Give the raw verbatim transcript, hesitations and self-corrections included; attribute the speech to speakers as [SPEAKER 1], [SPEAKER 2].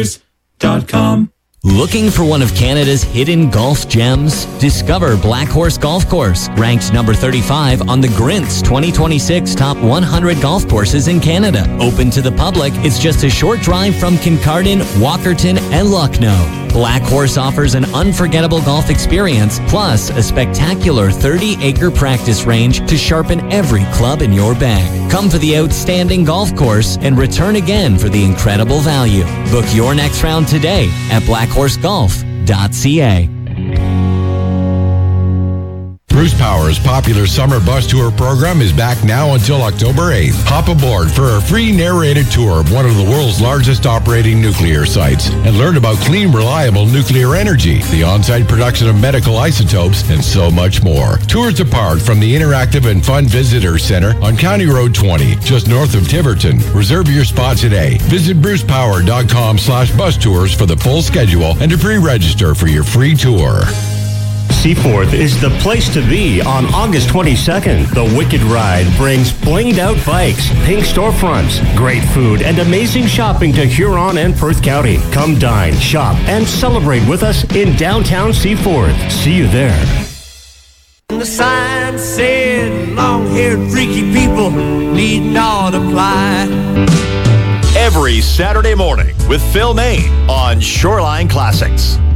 [SPEAKER 1] dot com.
[SPEAKER 2] Looking for one of Canada's hidden golf gems? Discover Black Horse Golf Course, ranked number thirty-five on the Grint's twenty twenty-six Top one hundred Golf Courses in Canada. Open to the public, it's just a short drive from Kincardine, Walkerton, and Lucknow. Black Horse offers an unforgettable golf experience, plus a spectacular thirty-acre practice range to sharpen every club in your bag. Come for the outstanding golf course and return again for the incredible value. Book your next round today at black horse golf dot c a.
[SPEAKER 3] Bruce Power's popular summer bus tour program is back now until October eighth. Hop aboard for a free narrated tour of one of the world's largest operating nuclear sites and learn about clean, reliable nuclear energy, the on-site production of medical isotopes, and so much more. Tours depart from the interactive and fun visitor center on County Road twenty, just north of Tiverton. Reserve your spot today. Visit bruce power dot com slash bus tours for the full schedule and to pre-register for your free tour.
[SPEAKER 4] Seaforth is the place to be on August twenty-second. The Wicked Ride brings blinged out bikes, pink storefronts, great food, and amazing shopping to Huron and Perth County. Come dine, shop, and celebrate with us in downtown Seaforth. See you there.
[SPEAKER 5] The sign said long-haired freaky people need not apply.
[SPEAKER 6] Every Saturday morning with Phil Main on Shoreline Classics.